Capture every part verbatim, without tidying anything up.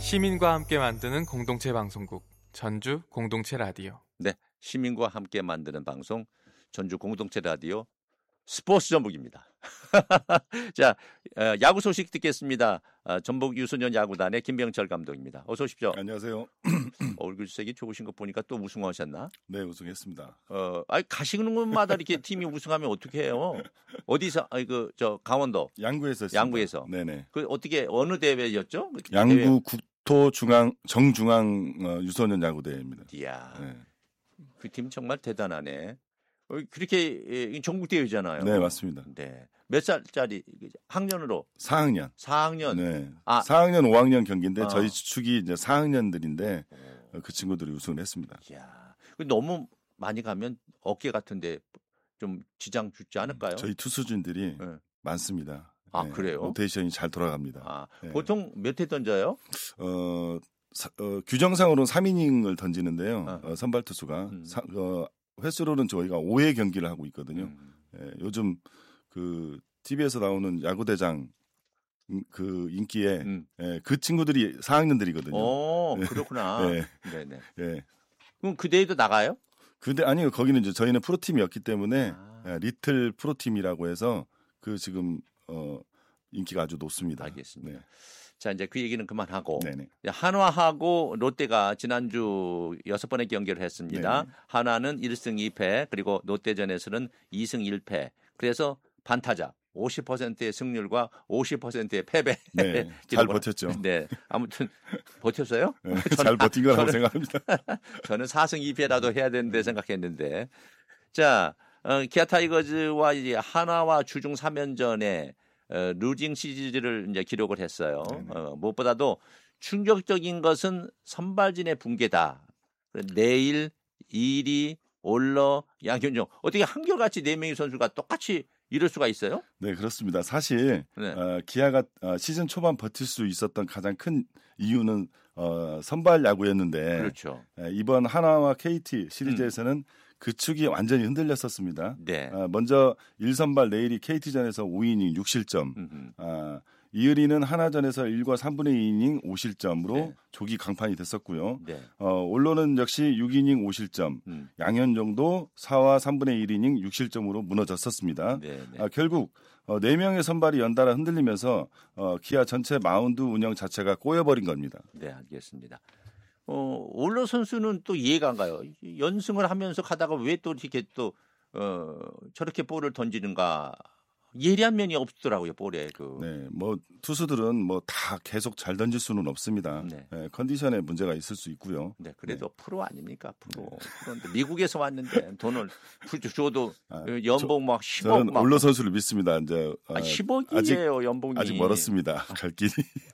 시민과 함께 만드는 공동체 방송국 전주 공동체 라디오. 네, 시민과 함께 만드는 방송 전주 공동체 라디오 스포츠 전북입니다. 자, 어, 야구 소식 듣겠습니다. 어, 전북 유소년 야구단의 김병철 감독입니다. 어서 오십시오. 안녕하세요. 얼굴 색이 좋으신 거 보니까 또 우승하셨나? 네, 우승했습니다. 어, 아니 가시는 곳마다 이렇게 팀이 우승하면 어떻게 해요? 어디서? 아니 그저 강원도 양구에서 했습니다. 양구에서. 네네. 그 어떻게 어느 대회였죠? 그 양구 대회? 국토 중앙 정중앙 어, 유소년 야구대회입니다. 이야, 네. 그 팀 정말 대단하네. 어, 그렇게 예, 전국 대회잖아요. 네, 맞습니다. 네. 몇 살짜리 학년으로? 사 학년. 사 학년. 네. 아. 사 학년, 오 학년 경기인데 어. 저희 축이 이제 사 학년들인데 어, 그 친구들이 우승을 했습니다. 이야, 너무 많이 가면 어깨 같은데 좀 지장 주지 않을까요? 저희 투수진들이 네. 많습니다. 아, 네, 그래요? 로테이션이 잘 돌아갑니다. 아, 네. 보통 몇 회 던져요? 어, 사, 어, 규정상으로는 삼 이닝을 던지는데요. 어. 어, 선발 투수가 음. 사, 어, 횟수로는 저희가 오 회 경기를 하고 있거든요. 음. 예, 요즘 그 티비에서 나오는 야구대장 음, 그 인기에 음. 예, 그 친구들이 사 학년들이거든요. 오, 네. 그렇구나. 네. 네네. 예. 그럼 그 대회도 나가요? 근데 아니요, 거기는 이제 저희는 프로팀이었기 때문에 아. 예, 리틀 프로팀이라고 해서 그 지금 어, 인기가 아주 높습니다. 알겠습니다. 자, 이제 그 얘기는 그만하고. 네. 네네. 한화하고 롯데가 지난주 여섯 번의 경기를 했습니다. 네네. 한화는 일 승 이 패, 그리고 롯데전에서는 이 승 일 패. 그래서 반타작 오십 퍼센트의 승률과 오십 퍼센트의 패배. 네, 잘 버텼죠. 네, 아무튼 버텼어요? 네, 잘 버틴 거라고 저는, 생각합니다. 저는 사 승 이 패라도 해야 되는데 생각했는데. 자, 어, 기아 타이거즈와 이제 한화와 주중 삼 연전에 어, 루징 시리즈를 이제 기록을 했어요. 어, 무엇보다도 충격적인 것은 선발진의 붕괴다. 내일, 이리, 올러, 양현종 어떻게 한결같이 네 명의 선수가 똑같이 이럴 수가 있어요? 네, 그렇습니다. 사실 네. 어, 기아가 어, 시즌 초반 버틸 수 있었던 가장 큰 이유는 어, 선발 야구였는데 그렇죠. 에, 이번 하나와 케이티 시리즈에서는 음. 그 축이 완전히 흔들렸었습니다. 네. 어, 먼저 일 선발 내일이 케이티전에서 오 이닝 육 실점, 어, 이을이는 하나전에서 일과 삼분의 이 이닝 오 실점으로 네. 조기 강판이 됐었고요. 네. 어, 올로는 역시 육 이닝 오 실점, 음. 양현종도 사와 삼분의 일 이닝 육 실점으로 무너졌었습니다. 네, 네. 아, 결국 어, 네 명의 선발이 연달아 흔들리면서 어, 기아 전체 마운드 운영 자체가 꼬여버린 겁니다. 네, 알겠습니다. 어, 올러 선수는 또 이해가 안 가요. 연승을 하면서 가다가 왜 또 이렇게 또 어, 저렇게 볼을 던지는가? 예리한 면이 없더라고요, 볼에. 그. 네, 뭐 투수들은 뭐 다 계속 잘 던질 수는 없습니다. 네. 네, 컨디션에 문제가 있을 수 있고요. 네, 그래도 네. 프로 아닙니까? 프로. 네. 프로인데 미국에서 왔는데 돈을 줘도 아, 연봉 막 십억. 저는 막. 올러 선수를 믿습니다. 이제 어, 아, 십억이에요, 아직, 연봉이. 아직 멀었습니다. 갈 길이.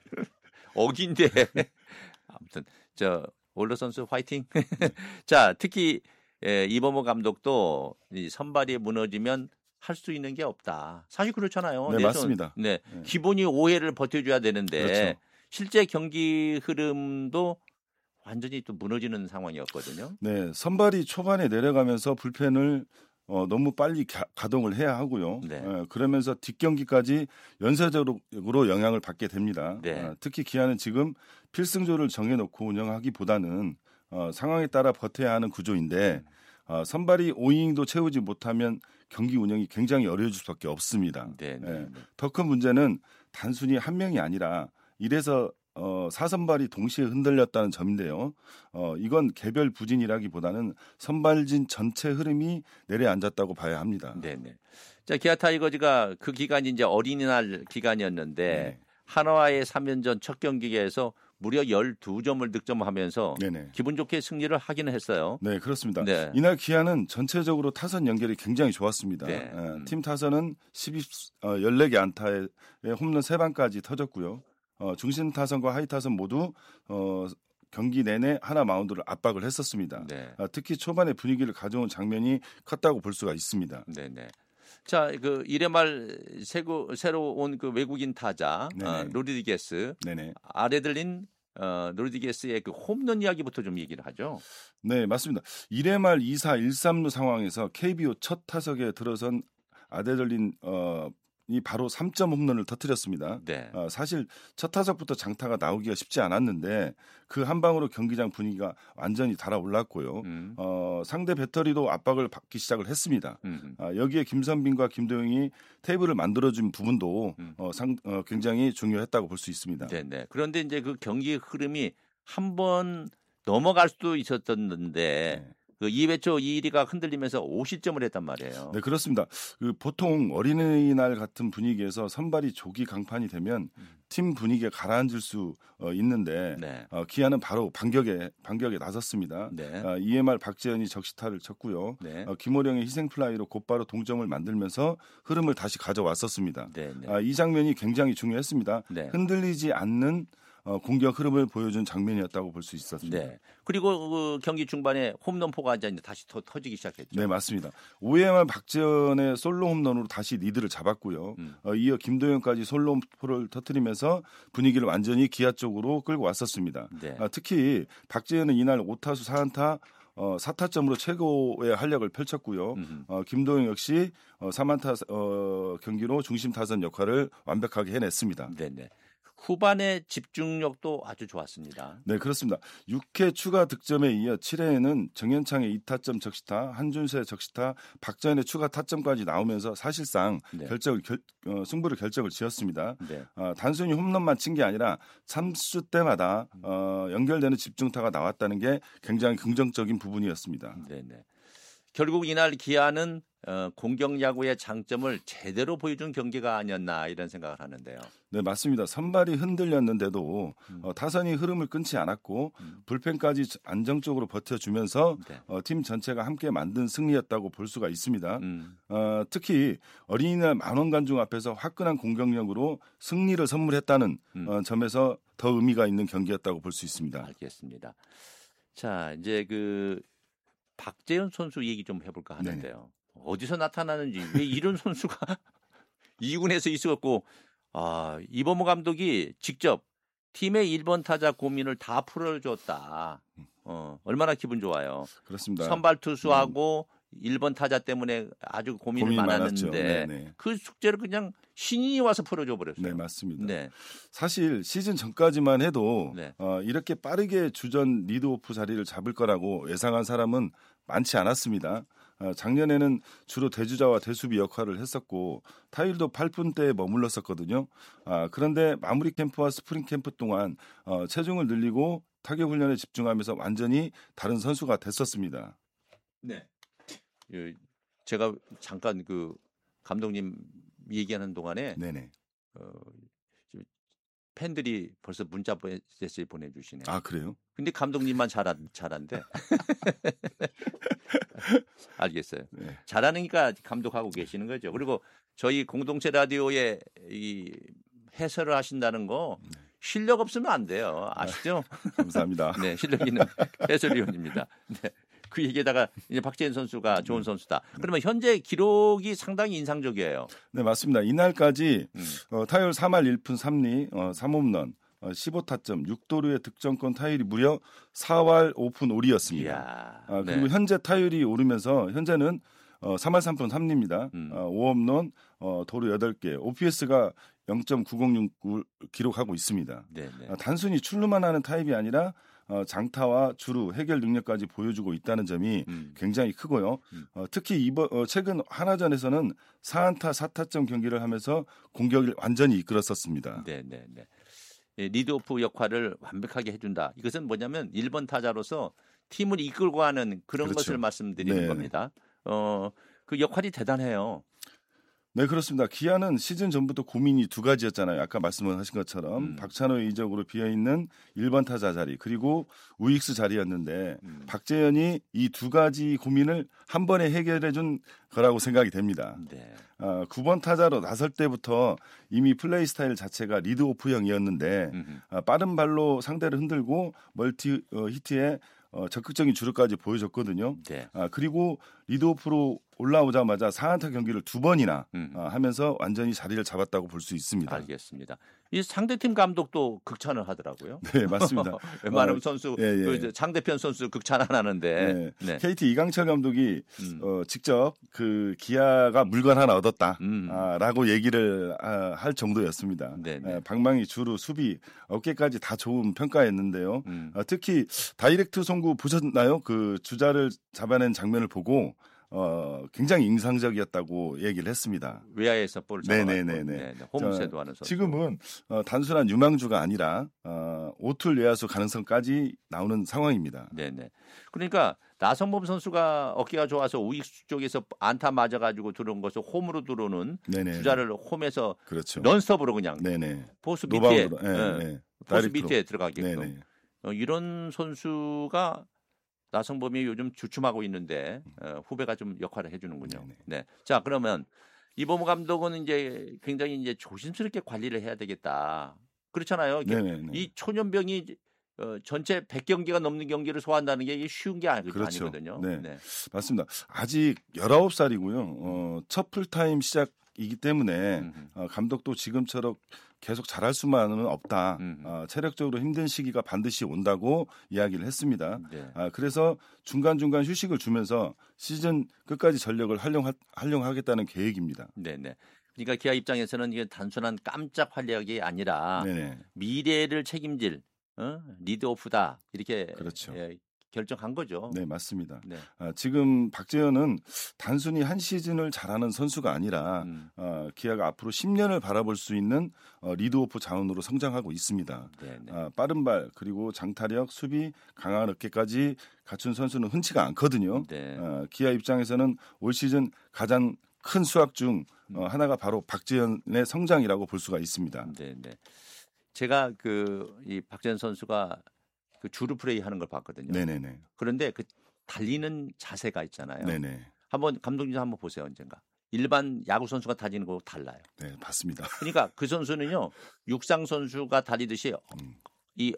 억인데. 아무튼 저 올러 선수 화이팅. 자, 특히 예, 이범호 감독도 이 선발이 무너지면 할 수 있는 게 없다. 사실 그렇잖아요. 네, 네, 맞습니다. 네. 네. 기본이 오 회를 버텨줘야 되는데 그렇죠. 실제 경기 흐름도 완전히 또 무너지는 상황이었거든요. 네, 선발이 초반에 내려가면서 불펜을 어, 너무 빨리 가, 가동을 해야 하고요. 네. 어, 그러면서 뒷경기까지 연쇄적으로 영향을 받게 됩니다. 네. 어, 특히 기아는 지금 필승조를 정해놓고 운영하기보다는 어, 상황에 따라 버텨야 하는 구조인데 어, 선발이 오 이닝도 채우지 못하면 경기 운영이 굉장히 어려워질 수밖에 없습니다. 네, 네, 예, 네. 더 큰 문제는 단순히 한 명이 아니라 이래서 어, 사선발이 동시에 흔들렸다는 점인데요. 어, 이건 개별 부진이라기보다는 선발진 전체 흐름이 내려앉았다고 봐야 합니다. 네, 네. 자, 기아 타이거즈가 그 기간이 이제 어린이날 기간이었는데 네. 한화의 삼 연전 첫 경기에서 무려 열두 점을 득점하면서 네네. 기분 좋게 승리를 하기는 했어요. 네, 그렇습니다. 네. 이날 기아는 전체적으로 타선 연결이 굉장히 좋았습니다. 네. 에, 팀 타선은 십이, 어, 열네 개 안타에 홈런 세 방까지 터졌고요. 어, 중심 타선과 하이 타선 모두 어, 경기 내내 하나 마운드를 압박을 했었습니다. 네. 어, 특히 초반에 분위기를 가져온 장면이 컸다고 볼 수가 있습니다. 네, 네. 자, 그 이래 말 새고 새로 온 그 외국인 타자 어, 로드리게스 네네. 아래 들린 어, 로드리게스의 그 홈런 이야기부터 좀 얘기를 하죠. 네, 맞습니다. 일 회 말 이 사 일 삼루 상황에서 케이비오 첫 타석에 들어선 아데들린 어, 바로 삼 점 홈런을 터뜨렸습니다. 네. 어, 사실 첫 타석부터 장타가 나오기가 쉽지 않았는데 그 한 방으로 경기장 분위기가 완전히 달아올랐고요. 음. 어, 상대 배터리도 압박을 받기 시작을 했습니다. 음. 아, 여기에 김선빈과 김도영이 테이블을 만들어준 부분도 음. 어, 상, 어, 굉장히 중요했다고 볼 수 있습니다. 네네. 그런데 이제 그 경기의 흐름이 한 번 넘어갈 수도 있었던데 네. 그 이 회 초 이 위가 흔들리면서 오 실점을 했단 말이에요. 네, 그렇습니다. 그 보통 어린이날 같은 분위기에서 선발이 조기 강판이 되면 음. 팀 분위기가 가라앉을 수 어, 있는데 네. 어, 기아는 바로 반격에 반격에 나섰습니다. 네. 어, 이에 말 박재현이 적시타를 쳤고요. 네. 어, 김호령의 희생플라이로 곧바로 동점을 만들면서 흐름을 다시 가져왔었습니다. 네. 네. 아, 이 장면이 굉장히 중요했습니다. 네. 흔들리지 않는 어, 공격 흐름을 보여준 장면이었다고 볼 수 있었습니다. 네. 그리고 그 경기 중반에 홈런포가 이제 다시 터, 터지기 시작했죠. 네, 맞습니다. 오 회 말 박재현의 솔로 홈런으로 다시 리드를 잡았고요. 음. 어, 이어 김도영까지 솔로 홈포를 터뜨리면서 분위기를 완전히 기아 쪽으로 끌고 왔었습니다. 네. 아, 특히 박재현은 이날 오 타수 사 안타 어, 사 타점으로 최고의 활약을 펼쳤고요. 음흠. 어, 김도영 역시 어, 삼 안타 어, 경기로 중심 타선 역할을 완벽하게 해냈습니다. 네네. 후반의 집중력도 아주 좋았습니다. 네, 그렇습니다. 육 회 추가 득점에 이어 칠 회에는 정현창의 이 타점 적시타, 한준수의 적시타, 박자현의 추가 타점까지 나오면서 사실상 네. 결정을 결, 어, 승부를 결정을 지었습니다. 네. 어, 단순히 홈런만 친 게 아니라 삼수 때마다 어, 연결되는 집중타가 나왔다는 게 굉장히 긍정적인 부분이었습니다. 네네. 결국 이날 기아는 어, 공격 야구의 장점을 제대로 보여준 경기가 아니었나 이런 생각을 하는데요. 네, 맞습니다. 선발이 흔들렸는데도 음. 어, 타선이 흐름을 끊지 않았고 음. 불펜까지 안정적으로 버텨주면서 네. 어, 팀 전체가 함께 만든 승리였다고 볼 수가 있습니다. 음. 어, 특히 어린이날 만원 관중 앞에서 화끈한 공격력으로 승리를 선물했다는 음. 어, 점에서 더 의미가 있는 경기였다고 볼 수 있습니다. 알겠습니다. 자, 이제 그 박재현 선수 얘기 좀 해볼까 하는데요. 네네. 어디서 나타나는지 왜 이런 선수가 이 군에서 있었고 아, 이범호 감독이 직접 팀의 일 번 타자 고민을 다 풀어줬다. 어, 얼마나 기분 좋아요. 그렇습니다. 선발 투수하고 음. 일 번 타자 때문에 아주 고민이 고민이 많았는데 그 숙제를 그냥 신인이 와서 풀어줘 버렸어요. 네, 맞습니다. 네. 사실 시즌 전까지만 해도 네. 어, 이렇게 빠르게 주전 리드오프 자리를 잡을 거라고 예상한 사람은 많지 않았습니다. 어, 작년에는 주로 대주자와 대수비 역할을 했었고 타율도 팔 분대에 머물렀었거든요. 아, 그런데 마무리 캠프와 스프링 캠프 동안 어, 체중을 늘리고 타격 훈련에 집중하면서 완전히 다른 선수가 됐었습니다. 네. 제가 잠깐 그 감독님 얘기하는 동안에 네네. 어, 팬들이 벌써 문자 메시지 보내주시네요. 아, 그래요? 근데 감독님만 잘한, 잘한대. 알겠어요. 네. 잘하니까 감독하고 계시는 거죠. 그리고 저희 공동체 라디오에 이 해설을 하신다는 거 실력 없으면 안 돼요. 아시죠? 감사합니다. 네, 실력 있는 해설위원입니다. 네. 그 얘기에다가 이제 박재현 선수가 좋은 선수다. 그러면 현재 기록이 상당히 인상적이에요. 네, 맞습니다. 이날까지 음. 어, 타율 삼 할 일 푼 삼 리, 어, 삼 홈런, 어, 십오 타점, 육 도루의 득점권 타율이 무려 사 할 오 푼 오 리였습니다. 이야, 아, 그리고 네. 현재 타율이 오르면서 현재는 어, 삼 할 삼 푼 삼 리입니다. 음. 어, 오 홈런, 어, 도루 여덟 개, 오피에스가 영 점 구공육을 기록하고 있습니다. 네, 네. 어, 단순히 출루만 하는 타입이 아니라 어, 장타와 주루, 해결 능력까지 보여주고 있다는 점이 음. 굉장히 크고요. 음. 어, 특히 이번 어, 최근 하나전에서는 사 안타 사 타점 경기를 하면서 공격을 완전히 이끌었었습니다. 네, 네, 네. 예, 리드오프 역할을 완벽하게 해준다. 이것은 뭐냐면 일 번 타자로서 팀을 이끌고 가는 그런 그렇죠. 것을 말씀드리는 네. 겁니다. 어, 그 역할이 대단해요. 네, 그렇습니다. 기아는 시즌 전부터 고민이 두 가지였잖아요. 아까 말씀하신 것처럼 음. 박찬호의 이적으로 비어있는 일 번 타자 자리 그리고 우익수 자리였는데 음. 박재현이 이 두 가지 고민을 한 번에 해결해 준 거라고 생각이 됩니다. 네. 어, 구 번 타자로 나설 때부터 이미 플레이 스타일 자체가 리드오프형이었는데 음흠. 어, 빠른 발로 상대를 흔들고 멀티 어, 히트에 어, 적극적인 주루까지 보여줬거든요. 네. 아, 그리고 리드오프로 올라오자마자 사 안타 경기를 두 번이나 음. 어, 하면서 완전히 자리를 잡았다고 볼 수 있습니다. 알겠습니다. 이 상대팀 감독도 극찬을 하더라고요. 네, 맞습니다. 웬만하면 어, 선수 예, 예. 그 상대편 선수 극찬 안 하는데 네. 네. 케이티 이강철 감독이 음. 어, 직접 그 기아가 물건 하나 얻었다라고 음. 얘기를 아, 할 정도였습니다. 네, 네. 에, 방망이, 주루, 수비 어깨까지 다 좋은 평가였는데요. 음. 어, 특히 다이렉트 송구 보셨나요? 그 주자를 잡아낸 장면을 보고 어, 굉장히 인상적이었다고 얘기를 했습니다. 외야에서 볼을 잡아가지고 네네네네. 네, 네. 홈스에도 하는 선수. 지금은 어, 단순한 유망주가 아니라 어, 오툴 외야수 가능성까지 나오는 상황입니다. 네네. 그러니까 나성범 선수가 어깨가 좋아서 우익수 쪽에서 안타 맞아가지고 들어온 것을 홈으로 들어오는 네네. 주자를 홈에서 그렇죠. 넌스톱으로 그냥 네네. 포수 밑에 노바운드로. 네, 예, 네. 포수 다이렉트로. 밑에 들어가게끔 네네. 어, 이런 선수가 나성범이 요즘 주춤하고 있는데 어, 후배가 좀 역할을 해주는군요. 네네. 네. 자 그러면 이범호 감독은 이제 굉장히 이제 조심스럽게 관리를 해야 되겠다. 그렇잖아요. 이게 네네네. 이 초년병이 어, 전체 백 경기가 넘는 경기를 소화한다는 게 이게 쉬운 게 아니, 그렇죠. 아니거든요. 네. 네. 맞습니다. 아직 열아홉 살이고요. 어, 첫 풀타임 시작이기 때문에 음. 어, 감독도 지금처럼 계속 잘할 수만은 없다. 음. 어, 체력적으로 힘든 시기가 반드시 온다고 이야기를 했습니다. 네. 아, 그래서 중간중간 휴식을 주면서 시즌 끝까지 전력을 활용하, 활용하겠다는 계획입니다. 네네. 그러니까 기아 입장에서는 이게 단순한 깜짝 활약이 아니라 네네. 미래를 책임질 어? 리드오프다 이렇게 그렇죠. 예, 결정한 거죠. 네, 맞습니다. 네. 아, 지금 박재현은 단순히 한 시즌을 잘하는 선수가 아니라 음. 어, 기아가 앞으로 십 년을 바라볼 수 있는 어, 리드오프 자원으로 성장하고 있습니다. 네네. 아, 빠른 발 그리고 장타력, 수비, 강한 어깨까지 갖춘 선수는 흔치가 않거든요. 네. 어, 기아 입장에서는 올 시즌 가장 큰 수확 중 음. 어, 하나가 바로 박재현의 성장이라고 볼 수가 있습니다. 네네. 제가 그 이 박재현 선수가 그 주루 플레이 하는 걸 봤거든요. 네네네. 그런데 그 달리는 자세가 있잖아요. 네네. 한번 감독님 한번 보세요 언젠가. 일반 야구 선수가 달리는 거 달라요. 네, 봤습니다. 그러니까 그 선수는요 육상 선수가 달리듯이 음. 이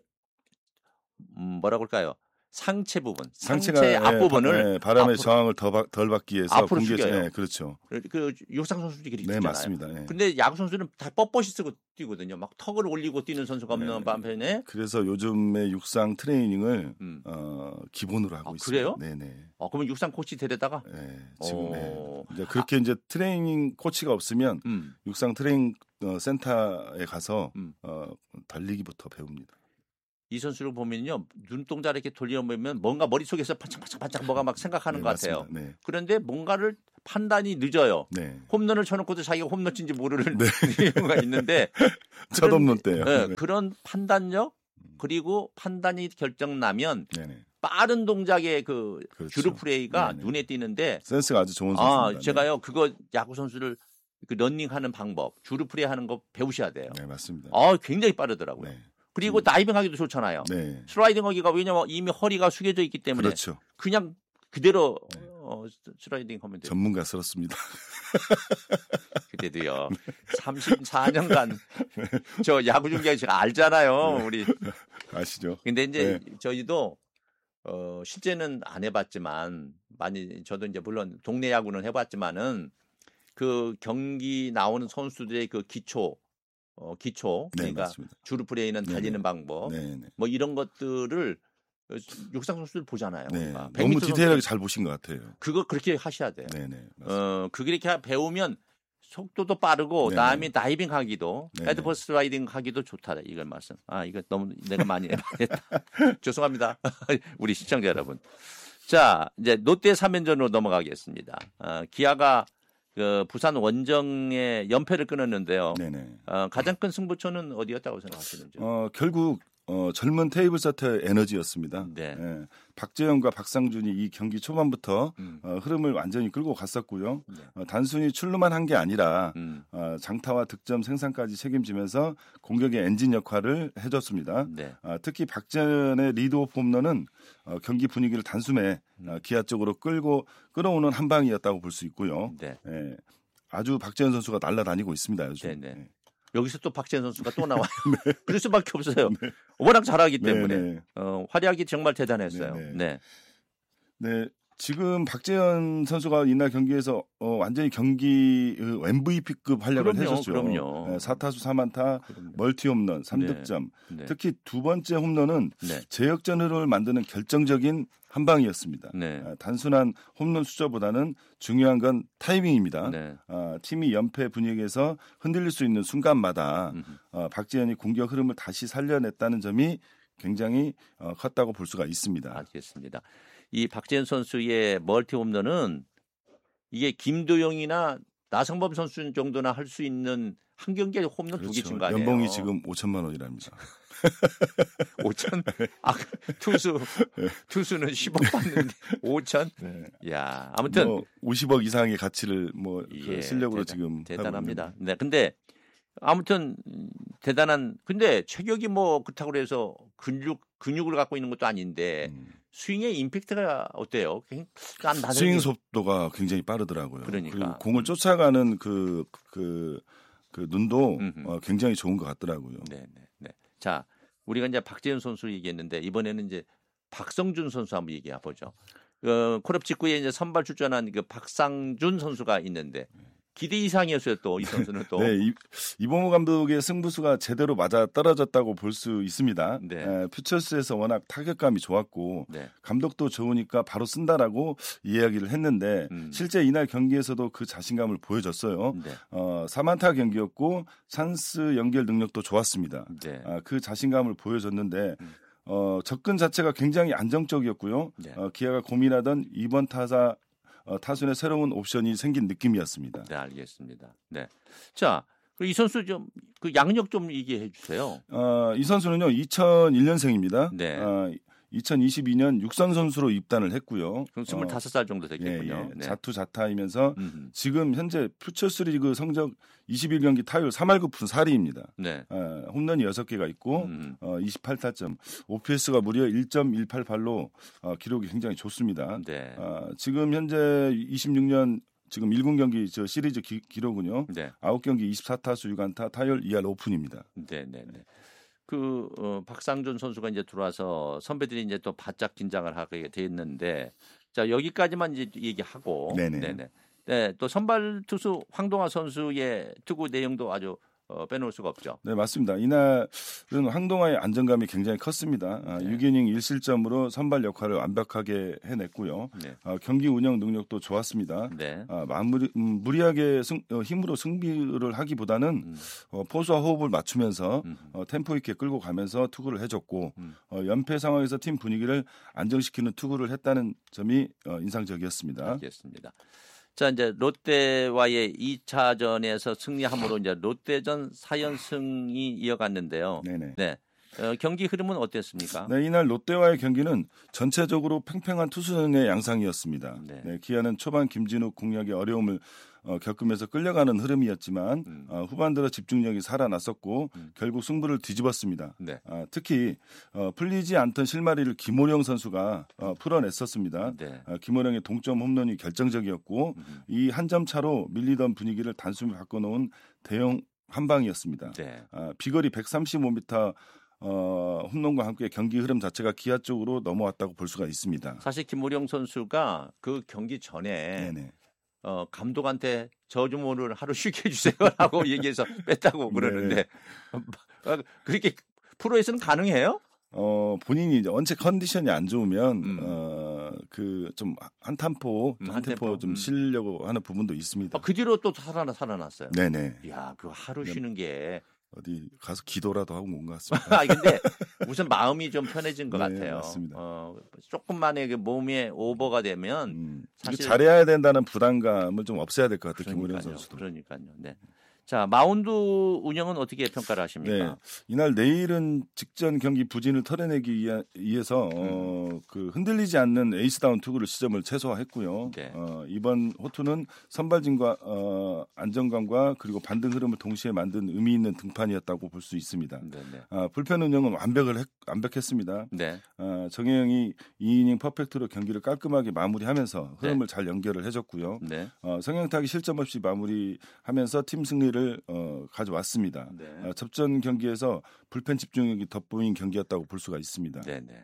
음, 뭐라고 할까요? 상체 부분, 상체가 상체 예, 앞부분을 바, 예, 바람의 앞으로- 저항을 더, 바- 덜 받기 위해서 앞으로 공개- 숙여요. 예, 그렇죠. 그 육상 선수들이 그렇게 네, 뛰잖아요. 맞습니다. 예. 근데 야구 선수는 다 뻣뻣이 쓰고 뛰거든요. 막 턱을 올리고 뛰는 선수가 없는 네. 반면에 그래서 요즘에 육상 트레이닝을 음. 어, 기본으로 하고 아, 있습니다. 그래요? 네네. 어, 그러면 육상 코치 데려다가 네, 지금 어. 네. 이제 그렇게 이제 트레이닝 코치가 없으면 음. 육상 트레이닝 어, 센터에 가서 음. 어, 달리기부터 배웁니다. 이 선수를 보면요 눈동자를 이렇게 돌려보면 뭔가 머릿속에서 반짝반짝반짝 뭐가 막 생각하는 네, 것 같아요. 맞습니다. 네. 그런데 뭔가를 판단이 늦어요. 네. 홈런을 쳐놓고도 자기가 홈런 친지 모르는 경우가 있는데 첫 그런- 홈런 때요. 네, 네. 그런 판단력 그리고 판단이 결정 나면 네네. 빠른 동작의 그 그렇죠. 주루 플레이가 네네. 눈에 띄는데 센스가 아주 좋은 선수입니다. 아 제가요 그거 야구 선수를 그 런닝하는 방법 주루 플레이 하는 거 배우셔야 돼요. 네, 네 맞습니다. 아 굉장히 빠르더라고요. 네. 그리고 다이빙하기도 좋잖아요. 네. 슬라이딩 하기가 왜냐면 이미 허리가 숙여져 있기 때문에 그렇죠. 그냥 그대로 네. 어, 슬라이딩 하면 돼요. 전문가스럽습니다. 그때도요. 삼십사 년간 저 야구 중계 제가 알잖아요. 우리. 아시죠? 근데 이제 네. 저희도 어, 실제는 안 해봤지만 많이 저도 이제 물론 동네 야구는 해봤지만은 그 경기 나오는 선수들의 그 기초 어, 기초 네, 그러니까 맞습니다. 주루 플레이는 네네. 달리는 방법 네, 네. 뭐 이런 것들을 육상 선수들 보잖아요. 네. 그러니까 너무 백미터 디테일하게 선수들 잘 보신 것 같아요. 그거 그렇게 하셔야 돼요. 네, 네. 맞습니다. 어, 그게 이렇게 배우면 속도도 빠르고 네네. 다음에 다이빙 하기도 네네. 헤드퍼스트 라이딩 하기도 좋다. 이걸 말씀. 아, 이거 너무 내가 많이 했다. 죄송합니다. 우리 시청자 여러분. 자, 이제 롯데 삼 연전으로 넘어가겠습니다. 어, 기아가 그 부산 원정에 연패를 끊었는데요. 네네. 어, 가장 큰 승부처는 어디였다고 생각하시는지? 어, 결국 어, 젊은 테이블 세터의 에너지였습니다. 네. 예, 박재영과 박상준이 이 경기 초반부터 음. 어, 흐름을 완전히 끌고 갔었고요. 네. 어, 단순히 출루만 한 게 아니라 음. 어, 장타와 득점 생산까지 책임지면서 공격의 엔진 역할을 해줬습니다. 네. 어, 특히 박재현의 리드오프 홈런은 어, 경기 분위기를 단숨에 음. 어, 기아 쪽으로 끌고 끌어오는 한 방이었다고 볼 수 있고요. 네. 예, 아주 박재현 선수가 날아다니고 있습니다. 요즘. 네, 네. 예. 여기서 또 박재현 선수가 또 나와요. 그럴 수밖에 없어요. 워낙 잘하기 네, 때문에 네. 어, 활약이 정말 대단했어요. 네, 네. 네. 네, 지금 박재현 선수가 이날 경기에서 어, 완전히 경기 엠브이피급 활약을 그럼요, 해줬죠. 그럼요. 네, 사 타수 삼 안타, 그럼요. 멀티 홈런, 삼 득점. 네. 네. 특히 두 번째 홈런은 네. 제역전 흐름을 만드는 결정적인 한 방이었습니다. 네. 아, 단순한 홈런 숫자보다는 중요한 건 타이밍입니다. 네. 아, 팀이 연패 분위기에서 흔들릴 수 있는 순간마다 어, 박재현이 공격 흐름을 다시 살려냈다는 점이 굉장히 어, 컸다고 볼 수가 있습니다. 알겠습니다. 이 박재현 선수의 멀티 홈런은 이게 김도영이나 나성범 선수 정도나 할 수 있는 한 경기에 홈런 두 개 친 거 아니에요? 연봉이 지금 오천만 원이랍니다. 오천? 아, 투수 투수는 십억 받는데 오천? 네. 야, 아무튼 뭐 오십억 이상의 가치를 뭐 그 예, 실력으로 대단, 지금 대단합니다. 하고 있는. 네, 근데 아무튼 대단한. 근데 체격이 뭐 그렇다고 그래서 근육 근육을 갖고 있는 것도 아닌데 음. 스윙의 임팩트가 어때요? 안 나는 스윙 속도가 굉장히 빠르더라고요. 그러니까. 그리고 공을 쫓아가는 그 그 그 눈도 음흠. 어, 굉장히 좋은 것 같더라고요. 네, 네, 네. 자, 우리가 이제 박재현 선수 얘기했는데 이번에는 이제 박성준 선수 한번 얘기해 보죠. 어, 콜업 직후에 이제 선발 출전한 그 박상준 선수가 있는데 기대 이상이었어요. 또 이 선수는 또. 네, 이, 이범호 감독의 승부수가 제대로 맞아 떨어졌다고 볼 수 있습니다. 네. 에, 퓨처스에서 워낙 타격감이 좋았고 네. 감독도 좋으니까 바로 쓴다라고 이야기를 했는데 음. 실제 이날 경기에서도 그 자신감을 보여줬어요. 네. 어, 삼 안타 경기였고 찬스 연결 능력도 좋았습니다. 네. 아, 그 자신감을 보여줬는데 음. 어, 접근 자체가 굉장히 안정적이었고요. 네. 어, 기아가 고민하던 이 번 타자 어, 타순의 새로운 옵션이 생긴 느낌이었습니다. 네, 알겠습니다. 네. 자, 이 선수 좀 그 양력 좀 얘기해 주세요. 어, 이 선수는요 이천일 년생입니다. 네. 어, 이천이십이 년 육상 선수로 입단을 했고요. 그럼 스물다섯 살 정도 예, 됐겠군요. 예. 네. 자투자타이면서 음흠. 지금 현재 퓨처스리그 성적 이십일 경기 타율 삼 할 구 푼 사 리입니다. 네. 어, 홈런이 여섯 개가 있고 음. 어, 이십팔 타점, 오피에스가 무려 일 점 일팔팔로 어, 기록이 굉장히 좋습니다. 네. 어, 지금 현재 이십육 년 지금 일 군 경기 저 시리즈 기, 기록은요. 네. 아홉 경기 이십사 타수 육 안타 타율 이 할 오 푼입니다. 네, 네, 네. 그 어, 박상준 선수가 이제 들어와서 선배들이 이제 또 바짝 긴장을 하게 됐는데 자, 여기까지만 이제 얘기하고 네네. 네네. 네, 또 선발 투수 황동화 선수의 투구 내용도 아주 어, 빼놓을 수가 없죠. 네, 맞습니다. 이날은 황동화의 안정감이 굉장히 컸습니다. 아, 네. 육 이닝 일 실점으로 선발 역할을 완벽하게 해냈고요. 네. 아, 경기 운영 능력도 좋았습니다. 네. 아, 마무리, 음, 무리하게 승, 어, 힘으로 승비를 하기보다는 음. 어, 포수와 호흡을 맞추면서 음. 어, 템포 있게 끌고 가면서 투구를 해줬고 음. 어, 연패 상황에서 팀 분위기를 안정시키는 투구를 했다는 점이 어, 인상적이었습니다. 알겠습니다. 자, 이제 롯데와의 이 차전에서 승리함으로 이제 롯데전 사 연승이 이어갔는데요. 네네. 네. 어, 경기 흐름은 어땠습니까? 네, 이날 롯데와의 경기는 전체적으로 팽팽한 투수전의 양상이었습니다. 네. 네, 기아는 초반 김진욱 공략의 어려움을 어, 겪으면서 끌려가는 흐름이었지만 음. 어, 후반 들어 집중력이 살아났었고 음. 결국 승부를 뒤집었습니다. 네. 아, 특히 어, 풀리지 않던 실마리를 김호령 선수가 어, 풀어냈었습니다. 네. 어, 김호령의 동점 홈런이 결정적이었고 음. 이 한 점 차로 밀리던 분위기를 단숨에 바꿔놓은 대형 한 방이었습니다. 네. 아, 비거리 백삼십오 미터 어, 홈런과 함께 경기 흐름 자체가 기아 쪽으로 넘어왔다고 볼 수가 있습니다. 사실 김우령 선수가 그 경기 전에 네네. 어, 감독한테 저 좀 오늘 하루 쉬게 해주세요라고 얘기해서 뺐다고 그러는데 어, 그렇게 프로에서는 가능해요? 어, 본인이 이제 원체 컨디션이 안 좋으면 음. 어, 그 좀 한 템포 음, 한 한 템포 템포. 좀 음. 쉬려고 하는 부분도 있습니다. 어, 그 뒤로 또 살아나 살아났어요. 네네. 야, 그 하루 네. 쉬는 게 어디 가서 기도라도 하고 온 것 같습니다. 아, 근데 우선 마음이 좀 편해진 것 네, 같아요. 맞습니다. 어, 조금만의 그 몸에 오버가 되면 음, 사실- 잘해야 된다는 부담감을 좀 없애야 될 것 같아요. 김우령 그러니까요. 선수도. 그러니까요. 네. 자, 마운드 운영은 어떻게 평가를 하십니까? 네, 이날 내일은 직전 경기 부진을 털어내기 위하- 위해서 음. 어, 그 흔들리지 않는 에이스다운 투구를 시점을 최소화했고요. 네. 어, 이번 호투는 선발진과 어, 안정감과 그리고 반등 흐름을 동시에 만든 의미 있는 등판이었다고 볼 수 있습니다. 네, 네. 아, 불펜 운영은 완벽을 했, 완벽했습니다. 네. 아, 정혜영이 이 이닝 퍼펙트로 경기를 깔끔하게 마무리하면서 흐름을 잘 연결을 해줬고요. 네. 어, 성형탁이 실점 없이 마무리하면서 팀 승리를 어, 가져왔습니다. 네. 어, 접전 경기에서 불펜 집중력이 돋보인 경기였다고 볼 수가 있습니다. 네, 네.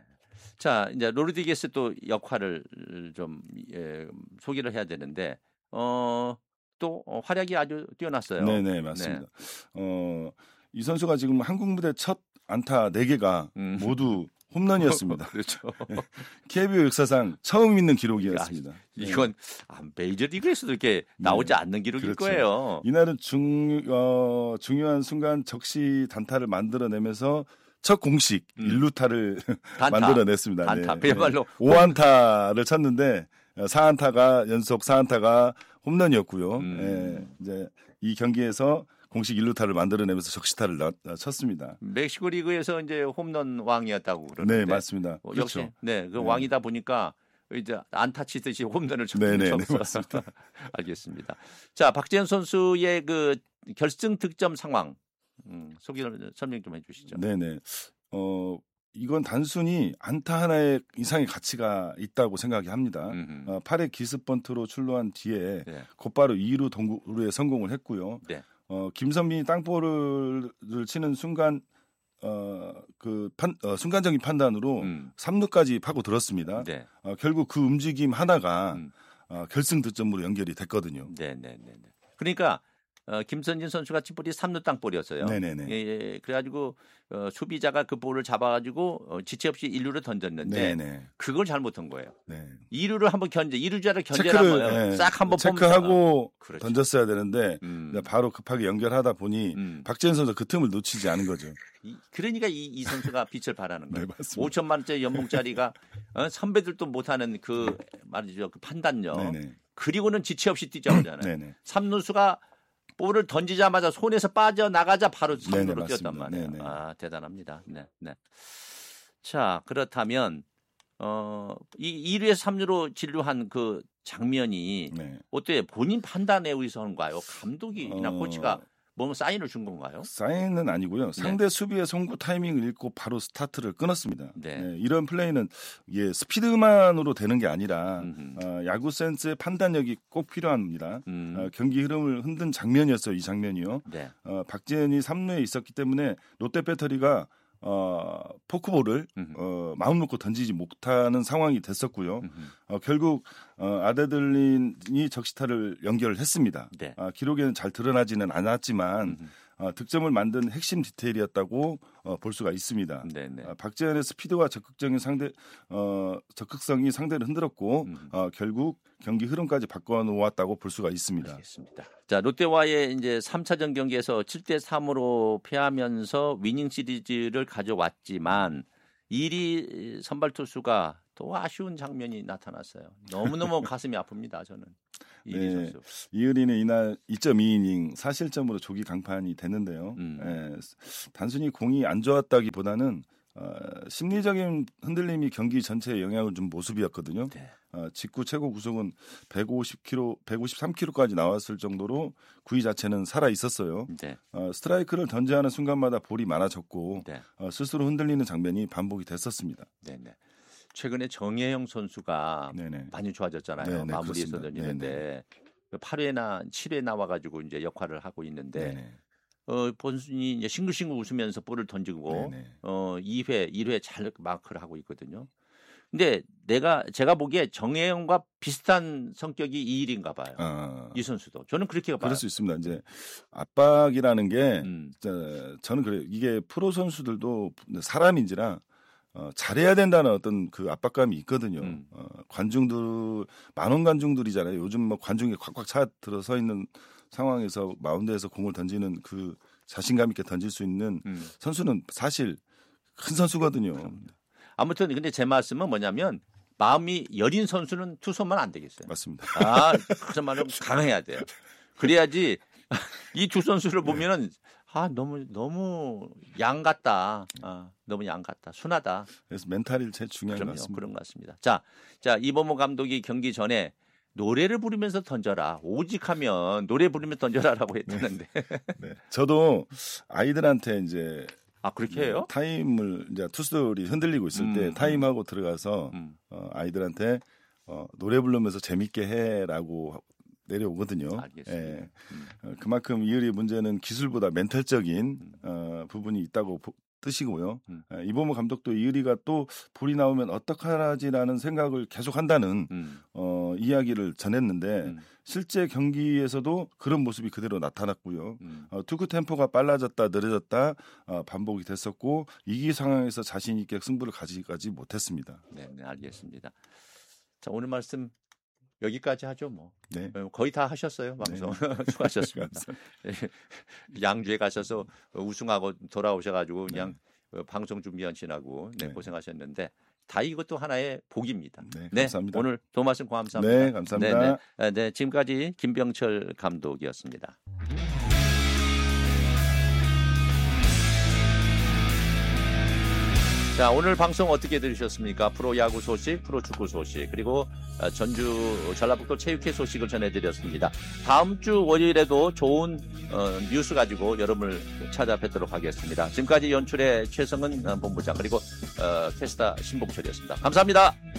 자, 이제 로드리게스 또 역할을 좀 예, 소개를 해야 되는데 어, 또 어, 활약이 아주 뛰어났어요. 네네 맞습니다. 네. 어, 이 선수가 지금 한국 무대 첫 안타 네 개가 음. 모두 홈런이었습니다. 그렇죠. 케이비오 역사상 처음 있는 기록이었습니다. 야, 이건 아, 메이저리그에서도 이렇게 나오지 네. 않는 기록일 그렇죠. 거예요. 이날은 중, 어, 중요한 순간 적시 단타를 만들어내면서 첫 공식 음. 일 루타를 만들어냈습니다. 단타. 네. 그야말로 오 안타를 쳤는데 사 안타가 연속 사 안타가 홈런이었고요. 음. 네. 이제 이 경기에서 공식 일 루타를 만들어내면서 적시타를 나, 쳤습니다. 멕시코 리그에서 이제 홈런 왕이었다고 그러는데. 네, 맞습니다. 어, 그렇죠. 역시 네, 그 네. 왕이다 보니까 이제 안타 치듯이 홈런을 쳤죠. 네, 네, 네, 맞습니다. 알겠습니다. 자, 박재현 선수의 그 결승 득점 상황 음, 소개를 설명 좀 해주시죠. 네, 네. 어. 이건 단순히 안타 하나의 이상의 가치가 있다고 생각이 합니다. 어, 팔 회 기습 번트로 출루한 뒤에 네. 곧바로 이 루 동구루에 성공을 했고요. 네. 어, 김선민이 땅볼을 치는 순간 어, 그 판, 어, 순간적인 판단으로 음. 삼 루까지 파고 들었습니다. 네. 어, 결국 그 움직임 하나가 음. 어, 결승 득점으로 연결이 됐거든요. 네, 네, 네. 그러니까 어, 김선진 선수가 친 볼이 삼 루 땅볼이었어요. 네네네. 예, 예, 그래가지고 어, 수비자가 그 볼을 잡아가지고 어, 지체 없이 일 루를 던졌는데 네네. 그걸 잘못한 거예요. 네. 이 루를 한번 견제, 이 루자를 견제하면 네. 싹 한번 체크하고 그렇죠. 던졌어야 되는데 음. 바로 급하게 연결하다 보니 음. 박재현 선수 그 틈을 놓치지 않은 거죠. 이, 그러니까 이, 이 선수가 빛을 발하는 거예요. 네, 오천만 원짜리 연봉짜리가 어, 선배들도 못하는 그 말이죠, 그 판단력. 네네. 그리고는 지체 없이 뛰자잖아요. 삼 루수가 볼을 던지자마자 손에서 빠져나가자 바로 삼 루로 뛰었단 말이에요. 네네. 아, 대단합니다. 네, 네. 자, 그렇다면 어, 이 이 루에서 삼 루로 진루한 그 장면이 네. 어때요? 본인 판단에 의해서인가요? 감독이나 어... 코치가 뭐 사인을 준 건가요? 사인은 아니고요. 상대 네. 수비의 송구 타이밍을 읽고 바로 스타트를 끊었습니다. 네. 네, 이런 플레이는 예, 스피드만으로 되는 게 아니라 어, 야구 센스의 판단력이 꼭 필요합니다. 음. 어, 경기 흐름을 흔든 장면이었어요. 이 장면이요. 네. 어, 박재현이 삼 루에 있었기 때문에 롯데 배터리가 어, 포크볼을 어, 마음 놓고 던지지 못하는 상황이 됐었고요. 어, 결국 어, 아데들린이 적시타를 연결을 했습니다. 네. 어, 기록에는 잘 드러나지는 않았지만 어, 득점을 만든 핵심 디테일이었다고 어, 볼 수가 있습니다. 어, 박재현의 스피드와 적극적인 상대 어, 적극성이 상대를 흔들었고 어, 결국 경기 흐름까지 바꿔놓았다고 볼 수가 있습니다. 알겠습니다. 자, 롯데와의 이제 삼 차전 경기에서 칠 대 삼으로 패하면서 위닝 시리즈를 가져왔지만 일 위 선발 투수가 또 아쉬운 장면이 나타났어요. 너무너무 가슴이 아픕니다. 저는. 이의리 네, 선수. 이의리는 이날 이 점 이 이닝 사실점으로 조기 강판이 됐는데요. 음. 예, 단순히 공이 안 좋았다기보다는 어, 심리적인 흔들림이 경기 전체에 영향을 준 모습이었거든요. 네. 어, 직구 최고 구속은 백오십 킬로미터, 백오십삼 킬로미터까지 나왔을 정도로 구위 자체는 살아 있었어요. 네. 어, 스트라이크를 던져야 하는 순간마다 볼이 많아졌고 네. 어, 스스로 흔들리는 장면이 반복이 됐었습니다. 네, 네. 최근에 정혜영 선수가 네네. 많이 좋아졌잖아요. 네네, 마무리에서 던지는데 팔 회나 칠 회 나와가지고 이제 역할을 하고 있는데 네네. 어, 본순이 이제 싱글싱글 웃으면서 볼을 던지고 네네. 어, 이 회, 일 회 잘 마크를 하고 있거든요. 근데 내가 제가 보기에 정혜영과 비슷한 성격이 이일인가 봐요. 아, 이 선수도 저는 그렇게 봐요. 그럴 수 있습니다. 이제 압박이라는 게 음. 저는 그래요. 이게 프로 선수들도 사람인지라 어, 잘해야 된다는 어떤 그 압박감이 있거든요. 음. 어, 관중들 만원 관중들이잖아요. 요즘 뭐 관중이 꽉꽉 차 들어서 있는 상황에서 마운드에서 공을 던지는 그 자신감 있게 던질 수 있는 음. 선수는 사실 큰 선수거든요. 그렇습니다. 아무튼 근데 제 말씀은 뭐냐면 마음이 여린 선수는 투수만 안 되겠어요. 맞습니다. 아, 그런 말로 강해야 돼요. 그래야지 이 두 선수를 보면은 아 너무 너무 양 같다. 아, 너무 양 같다. 순하다. 그래서 멘탈이 제일 중요한 그럼요, 것 같습니다. 그런 것 같습니다. 자, 자 이범호 감독이 경기 전에 노래를 부르면서 던져라. 오직하면 노래 부르면서 던져라라고 했다는데. 네. 네. 저도 아이들한테 이제 아 그렇게 해요? 타임을 이제 투수들이 흔들리고 있을 음, 때 타임하고 들어가서 음. 어, 아이들한테 어, 노래 부르면서 재밌게 해라고 내려오거든요. 알겠습니다. 예. 음. 어, 그만큼 이의리 문제는 기술보다 멘탈적인 어, 부분이 있다고 보, 뜻이고요. 음. 예, 이범호 감독도 이의리가 또 불이 나오면 어떡하지라는 생각을 계속한다는 음. 어, 이야기를 전했는데 음. 실제 경기에서도 그런 모습이 그대로 나타났고요. 음. 어, 투구 템포가 빨라졌다 느려졌다 어, 반복이 됐었고 위기 상황에서 자신 있게 승부를 가지지 못했습니다. 네, 네, 알겠습니다. 자, 오늘 말씀 여기까지 하죠, 뭐. 네. 거의 다 하셨어요, 방송. 네. 수고하셨습니다. 양주에 가셔서 우승하고 돌아오셔가지고 그냥 네. 방송 준비하시라고 네, 네. 고생하셨는데 다 이것도 하나의 복입니다. 네, 네, 감사합니다. 오늘 도움 말씀 감사합니다. 네, 감사합니다. 네, 네. 네, 지금까지 김병철 감독이었습니다. 자, 오늘 방송 어떻게 들으셨습니까? 프로야구 소식, 프로축구 소식, 그리고 전주 전라북도 체육회 소식을 전해드렸습니다. 다음 주 월요일에도 좋은 어, 뉴스 가지고 여러분을 찾아뵙도록 하겠습니다. 지금까지 연출의 최성은 본부장 그리고 어, 캐스터 신봉철이었습니다. 감사합니다.